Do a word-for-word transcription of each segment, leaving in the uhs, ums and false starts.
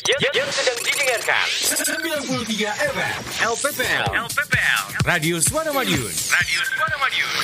Yang, yang sedang didengarkan sembilan puluh tiga F M L P P L, L P P L, Radio Suara Madiun, Radio Suara Madiun.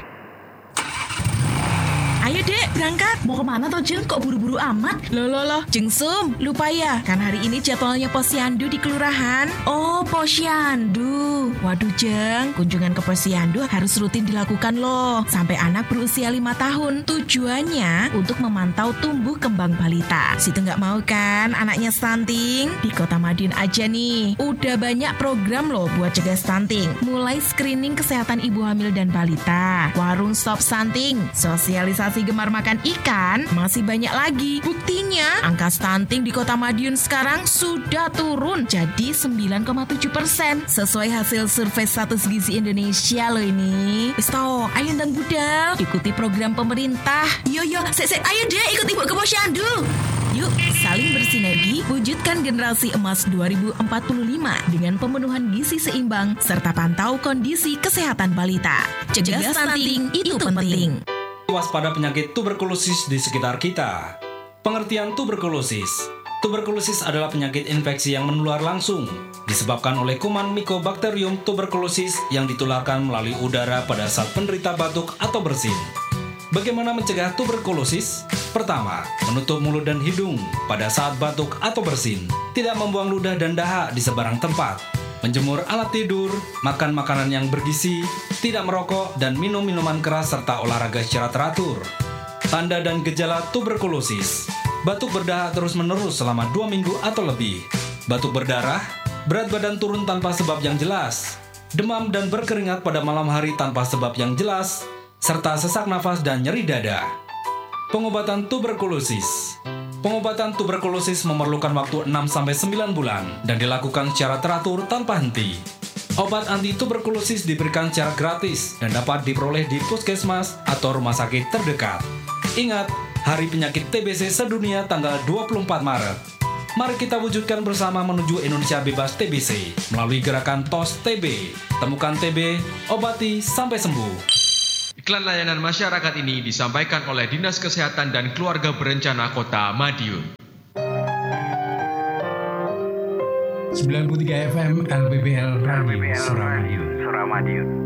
Ayo dek, berangkat. Mau kemana toh Jeng? Kok buru-buru amat? Loh loh loh, Jeng Sum, lupa ya? Kan hari ini jadwalnya Posyandu di kelurahan. Oh, Posyandu. Waduh Jeng, kunjungan ke Posyandu harus rutin dilakukan loh. Sampai anak berusia lima tahun. Tujuannya untuk memantau tumbuh kembang balita. Situ nggak mau kan anaknya stunting? Di Kota Madiun aja nih. Udah banyak program loh buat cegah stunting. Mulai screening kesehatan ibu hamil dan balita. Warung stop stunting. Sosialisasi gemar makan ikan, masih banyak lagi. Buktinya, angka stunting di Kota Madiun sekarang sudah turun jadi sembilan koma tujuh persen sesuai hasil survei status gizi Indonesia loh ini. Wis toh, ayo dan budal, ikuti program pemerintah. Yo yo, sek sek, ayo deh ikut ibu ke Posyandu. Yuk, saling bersinergi, wujudkan generasi emas dua ribu empat puluh lima dengan pemenuhan gizi seimbang serta pantau kondisi kesehatan balita. Cegah stunting itu penting. Waspada penyakit tuberkulosis di sekitar kita. Pengertian tuberkulosis. Tuberkulosis adalah penyakit infeksi yang menular langsung, disebabkan oleh kuman Mycobacterium tuberculosis yang ditularkan melalui udara pada saat penderita batuk atau bersin. Bagaimana mencegah tuberkulosis? Pertama, menutup mulut dan hidung pada saat batuk atau bersin. Tidak membuang ludah dan dahak di sebarang tempat. Menjemur alat tidur, makan makanan yang bergizi, tidak merokok dan minum minuman keras serta olahraga secara teratur. Tanda dan gejala tuberkulosis. Batuk berdahak terus-menerus selama dua minggu atau lebih. Batuk berdarah, berat badan turun tanpa sebab yang jelas. Demam dan berkeringat pada malam hari tanpa sebab yang jelas, serta sesak nafas dan nyeri dada. Pengobatan tuberkulosis. Pengobatan tuberkulosis memerlukan waktu enam sampai sembilan bulan dan dilakukan secara teratur tanpa henti. Obat anti tuberkulosis diberikan secara gratis dan dapat diperoleh di puskesmas atau rumah sakit terdekat. Ingat, Hari Penyakit T B C sedunia tanggal dua puluh empat Maret. Mari kita wujudkan bersama menuju Indonesia bebas T B C melalui gerakan T O S T B. Temukan T B, obati sampai sembuh. Iklan layanan masyarakat ini disampaikan oleh Dinas Kesehatan dan Keluarga Berencana Kota Madiun. sembilan puluh tiga F M L P P L Radio Suramadiun.